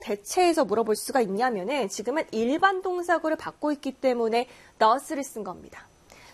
대체해서 물어볼 수가 있냐면은 지금은 일반 동사구를 받고 있기 때문에 does를 쓴 겁니다.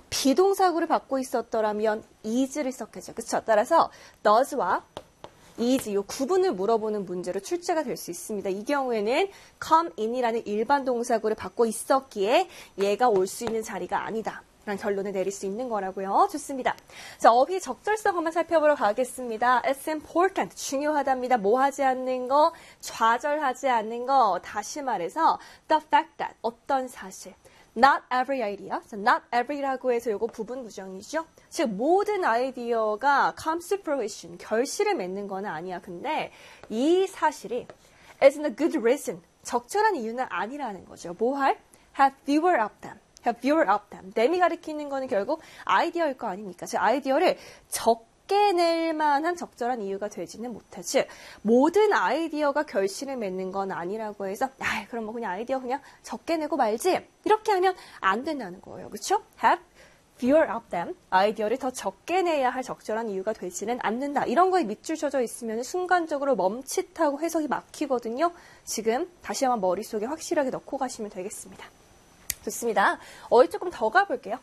비동사구를 받고 있었더라면 is를 썼겠죠. 그렇죠? 따라서 does와 is 이 구분을 물어보는 문제로 출제가 될 수 있습니다. 이 경우에는 come in이라는 일반 동사구를 받고 있었기에 얘가 올 수 있는 자리가 아니다. 라는 결론을 내릴 수 있는 거라고요. 좋습니다. 자, 어휘 적절성 한번 살펴보러 가겠습니다. It's important. 중요하답니다. 뭐 하지 않는 거, 좌절하지 않는 거. 다시 말해서 the fact that 어떤 사실. Not every idea. Not every라고 해서 요거 부분 부정이죠. 즉 모든 아이디어가 comes to fruition, 결실을 맺는 건 아니야. 근데 이 사실이 isn't a good reason, 적절한 이유는 아니라는 거죠. 뭐 할? Have fewer of them. Have fewer of them. 댐이 가리키는 거는 결국 아이디어일 거 아닙니까? 즉 아이디어를 적게 낼 만한 적절한 이유가 되지는 못해. 즉 모든 아이디어가 결실을 맺는 건 아니라고 해서 그럼 뭐 그냥 아이디어 그냥 적게 내고 말지. 이렇게 하면 안 된다는 거예요. 그렇죠? Have fewer of them. 아이디어를 더 적게 내야 할 적절한 이유가 되지는 않는다. 이런 거에 밑줄 쳐져 있으면 순간적으로 멈칫하고 해석이 막히거든요. 지금 다시 한번 머릿속에 확실하게 넣고 가시면 되겠습니다. 좋습니다. 어휘 조금 더 가볼게요.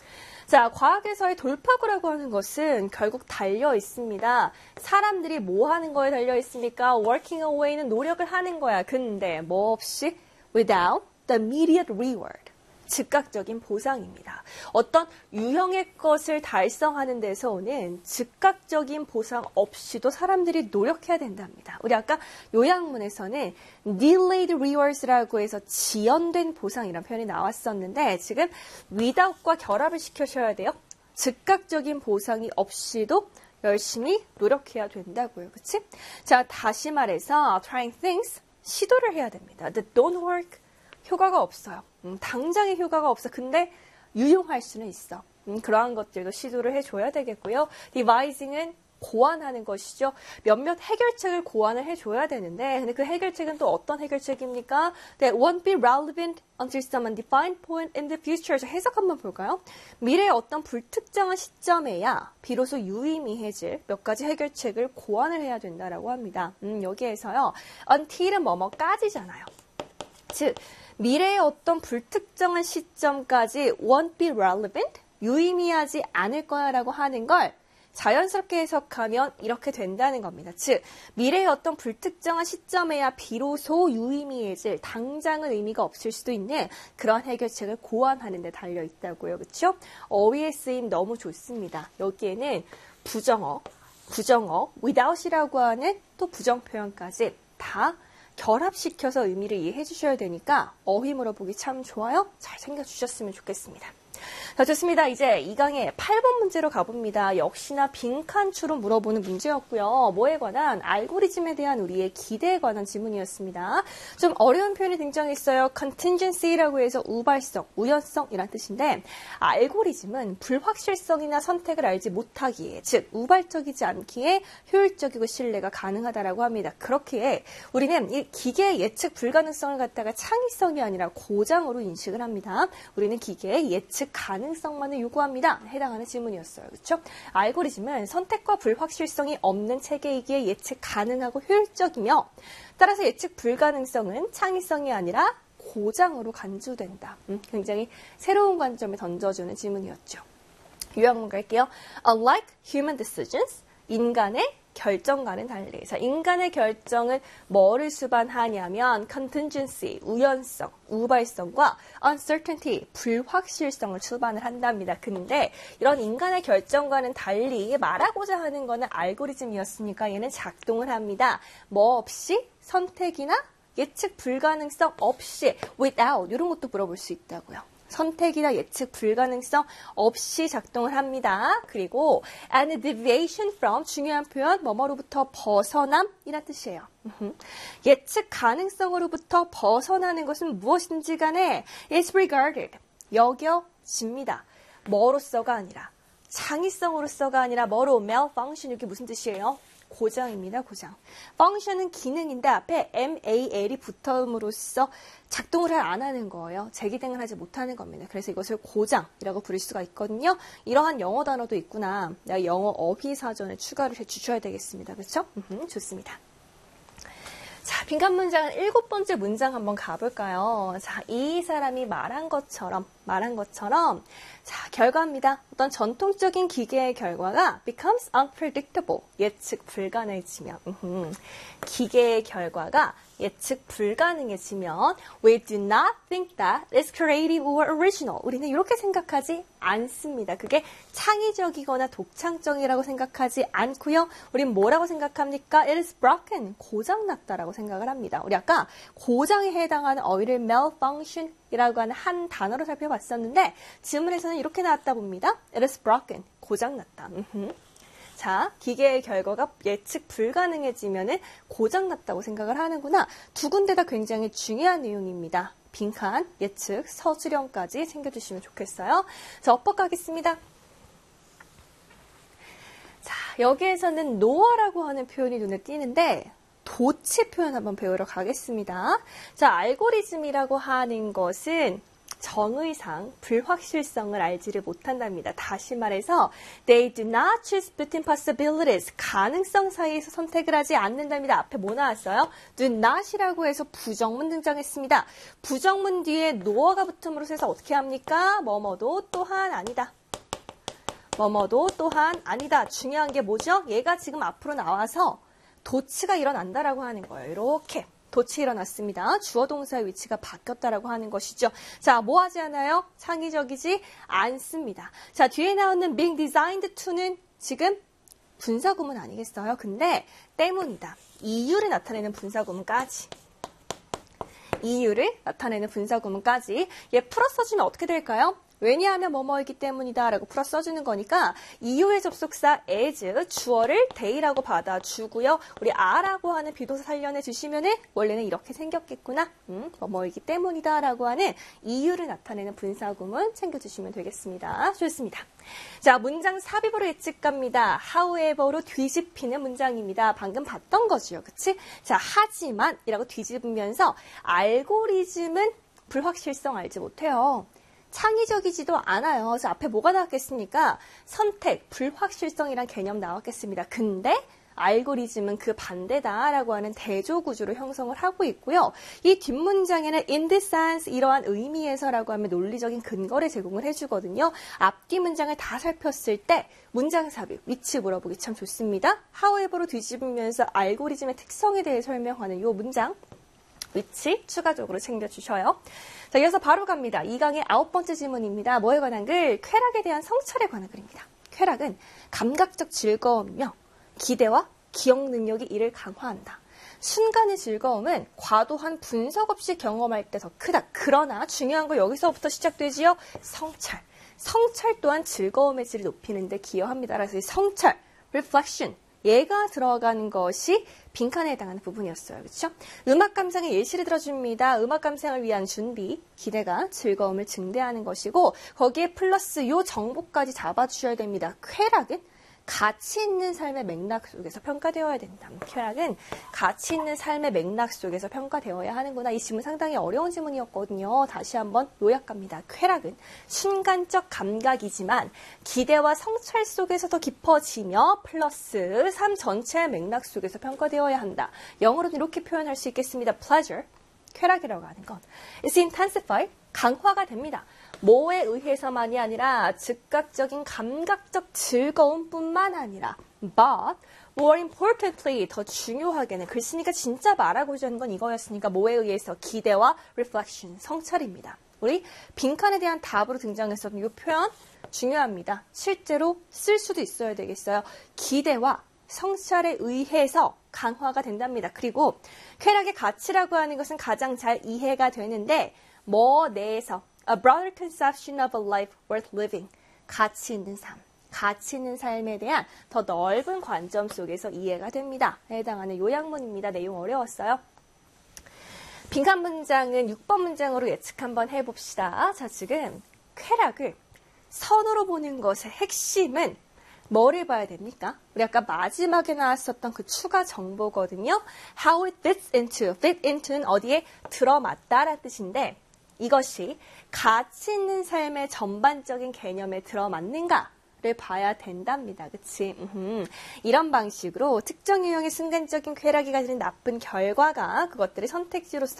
자, 과학에서의 돌파구라고 하는 것은 결국 달려 있습니다. 사람들이 뭐 하는 거에 달려 있습니까? working away는 노력을 하는 거야. 근데 뭐 없이 without the immediate reward. 즉각적인 보상입니다. 어떤 유형의 것을 달성하는 데서 오는 즉각적인 보상 없이도 사람들이 노력해야 된답니다. 우리 아까 요약문에서는 delayed rewards라고 해서 지연된 보상이라는 표현이 나왔었는데 지금 without과 결합을 시켜셔야 돼요. 즉각적인 보상이 없이도 열심히 노력해야 된다고요. 그치? 자, 다시 말해서 trying things, 시도를 해야 됩니다. that don't work, 효과가 없어요. 당장의 효과가 없어. 근데 유용할 수는 있어. 그러한 것들도 시도를 해줘야 되겠고요. devising은 고안하는 것이죠. 몇몇 해결책을 고안을 해줘야 되는데 근데 그 해결책은 또 어떤 해결책입니까? That won't be relevant until some undefined point in the future. 해석 한번 볼까요? 미래의 어떤 불특정한 시점에야 비로소 유의미해질 몇 가지 해결책을 고안을 해야 된다라고 합니다. 여기에서요. until은 뭐뭐까지잖아요. 즉 미래의 어떤 불특정한 시점까지 won't be relevant, 유의미하지 않을 거야 라고 하는 걸 자연스럽게 해석하면 이렇게 된다는 겁니다. 즉 미래의 어떤 불특정한 시점에야 비로소 유의미해질, 당장은 의미가 없을 수도 있는 그런 해결책을 고안하는 데 달려있다고요. 그렇죠? 어휘의 쓰임 너무 좋습니다. 여기에는 부정어, without이라고 하는 또 부정 표현까지 다 결합시켜서 의미를 이해해 주셔야 되니까 어휘 물어보기 참 좋아요. 잘 챙겨주셨으면 좋겠습니다. 자, 좋습니다. 이제 이 강의 8번 문제로 가봅니다. 역시나 빈칸추로 물어보는 문제였고요. 뭐에 관한? 알고리즘에 대한 우리의 기대에 관한 지문이었습니다. 좀 어려운 표현이 등장했어요. contingency라고 해서 우발성, 우연성이란 뜻인데 알고리즘은 불확실성이나 선택을 알지 못하기에, 즉 우발적이지 않기에 효율적이고 신뢰가 가능하다라고 합니다. 그렇기에 우리는 이 기계의 예측 불가능성을 갖다가 창의성이 아니라 고장으로 인식을 합니다. 우리는 기계의 예측 가능성만을 요구합니다. 해당하는 질문이었어요. 그렇죠? 알고리즘은 선택과 불확실성이 없는 체계이기에 예측 가능하고 효율적이며 따라서 예측 불가능성은 창의성이 아니라 고장으로 간주된다. 굉장히 새로운 관점에 던져주는 질문이었죠. 요약문 갈게요. Unlike human decisions, 인간의 결정과는 달리. 자, 인간의 결정은 뭐를 수반하냐면 contingency, 우연성, 우발성과 uncertainty, 불확실성을 수반을 한답니다. 근데 이런 인간의 결정과는 달리 말하고자 하는 거는 알고리즘이었으니까 얘는 작동을 합니다. 뭐 없이? 선택이나 예측 불가능성 없이 without 이런 것도 물어볼 수 있다고요. 선택이나 예측 불가능성 없이 작동을 합니다. 그리고 and deviation from 중요한 표현 뭐뭐로부터 벗어남이란 뜻이에요. 예측 가능성으로부터 벗어나는 것은 무엇인지 간에 is regarded 여겨집니다. 뭐로서가 아니라 창의성으로서가 아니라 뭐로 malfunction 이게 무슨 뜻이에요? 고장입니다. 고장. function은 기능인데 앞에 mal이 붙음으로써 작동을 안 하는 거예요. 제기등을 하지 못하는 겁니다. 그래서 이것을 고장이라고 부를 수가 있거든요. 이러한 영어 단어도 있구나. 영어 어휘 사전에 추가를 해주셔야 되겠습니다. 그렇죠? 좋습니다. 자, 자, 빈칸 문장은 7번째 문장 한번 가볼까요? 자, 이 사람이 말한 것처럼, 자, 결과입니다. 어떤 전통적인 기계의 결과가 becomes unpredictable, 예측 불가능해지면, 기계의 결과가 예측 불가능해지면 we do not think that it's creative or original. 우리는 이렇게 생각하지 않습니다. 그게 창의적이거나 독창적이라고 생각하지 않고요. 우린 뭐라고 생각합니까? It is broken. 고장났다라고 생각을 합니다. 우리 아까 고장에 해당하는 어휘를 malfunction 이라고 하는 한 단어로 살펴봤었는데 지문에서는 이렇게 나왔다 봅니다. It is broken. 고장났다. 자, 기계의 결과가 예측 불가능해지면은 고장났다고 생각을 하는구나. 두 군데 다 굉장히 중요한 내용입니다. 빈칸, 예측, 서술형까지 챙겨주시면 좋겠어요. 자, 엇박 가겠습니다. 자, 여기에서는 노어라고 하는 표현이 눈에 띄는데 도치 표현 한번 배우러 가겠습니다. 자, 알고리즘이라고 하는 것은 정의상 불확실성을 알지를 못한답니다. 다시 말해서 they do not choose between possibilities. 가능성 사이에서 선택을 하지 않는답니다. 앞에 뭐 나왔어요? do not이라고 해서 부정문 등장했습니다. 부정문 뒤에 no가 붙음으로써 해서 어떻게 합니까? 뭐뭐도 또한 아니다. 뭐뭐도 또한 아니다. 중요한 게 뭐죠? 얘가 지금 앞으로 나와서 도치가 일어난다라고 하는 거예요. 이렇게. 도치 일어났습니다. 주어 동사의 위치가 바뀌었다라고 하는 것이죠. 자, 뭐 하지 않아요? 창의적이지 않습니다. 자, 뒤에 나오는 being designed to는 지금 분사구문 아니겠어요? 근데 때문이다. 이유를 나타내는 분사구문까지. 이유를 나타내는 분사구문까지. 얘 풀어 써주면 어떻게 될까요? 왜냐하면 뭐뭐이기 때문이다 라고 풀어 써주는 거니까 이유의 접속사 as, 주어를 they라고 받아주고요. 우리 a라고 하는 비동사 살려내 주시면은 원래는 이렇게 생겼겠구나. 뭐뭐이기 때문이다 라고 하는 이유를 나타내는 분사구문 챙겨주시면 되겠습니다. 좋습니다. 자, 문장 삽입으로 예측 갑니다. however로 뒤집히는 문장입니다. 방금 봤던 거죠. 그치? 자, 하지만 이라고 뒤집으면서 알고리즘은 불확실성 알지 못해요. 창의적이지도 않아요. 그래서 앞에 뭐가 나왔겠습니까? 선택, 불확실성이란 개념 나왔겠습니다. 근데 알고리즘은 그 반대다라고 하는 대조구조로 형성을 하고 있고요. 이 뒷문장에는 in this sense, 이러한 의미에서라고 하면 논리적인 근거를 제공을 해주거든요. 앞뒤 문장을 다 살폈을 때 문장 삽입, 위치 물어보기 참 좋습니다. however로 뒤집으면서 알고리즘의 특성에 대해 설명하는 이 문장. 위치 추가적으로 챙겨주셔요. 자, 이어서 바로 갑니다. 2강의 9번째 질문입니다. 뭐에 관한 글? 쾌락에 대한 성찰에 관한 글입니다. 쾌락은 감각적 즐거움이며 기대와 기억 능력이 이를 강화한다. 순간의 즐거움은 과도한 분석 없이 경험할 때 더 크다. 그러나 중요한 거 여기서부터 시작되지요. 성찰. 성찰 또한 즐거움의 질을 높이는 데 기여합니다. 그래서 이 성찰, reflection, 얘가 들어가는 것이 빈칸에 해당하는 부분이었어요. 그렇죠? 음악 감상의 예시를 들어줍니다. 음악 감상을 위한 준비, 기대가 즐거움을 증대하는 것이고 거기에 플러스 요 정보까지 잡아주셔야 됩니다. 쾌락은 가치 있는 삶의 맥락 속에서 평가되어야 된다. 쾌락은 가치 있는 삶의 맥락 속에서 평가되어야 하는구나. 이 질문 상당히 어려운 질문이었거든요. 다시 한번 요약합니다. 쾌락은 순간적 감각이지만 기대와 성찰 속에서 더 깊어지며 플러스 삶 전체의 맥락 속에서 평가되어야 한다. 영어로는 이렇게 표현할 수 있겠습니다. pleasure, 쾌락이라고 하는 건 is intensified, 강화가 됩니다. 뭐에 의해서만이 아니라 즉각적인 감각적 즐거움뿐만 아니라 but more importantly 더 중요하게는 글쓰니까 진짜 말하고자 하는 건 이거였으니까 뭐에 의해서 기대와 reflection 성찰입니다. 우리 빈칸에 대한 답으로 등장했었던 이 표현 중요합니다. 실제로 쓸 수도 있어야 되겠어요. 기대와 성찰에 의해서 강화가 된답니다. 그리고 쾌락의 가치라고 하는 것은 가장 잘 이해가 되는데 뭐 내에서 A broader conception of a life worth living. 가치 있는 삶. 가치 있는 삶에 대한 더 넓은 관점 속에서 이해가 됩니다. 해당하는 요약문입니다. 내용 어려웠어요. 빈칸 문장은 6번 문장으로 예측 한번 해봅시다. 자, 지금 쾌락을 선으로 보는 것의 핵심은 뭐를 봐야 됩니까? 우리 아까 마지막에 나왔었던 그 추가 정보거든요. How it fits into. fit into는 어디에 들어맞다라는 뜻인데 이것이 가치 있는 삶의 전반적인 개념에 들어맞는가 를 봐야 된답니다. 그치? 이런 방식으로 특정 유형의 순간적인 쾌락이 가지는 나쁜 결과가 그것들의 선택지로서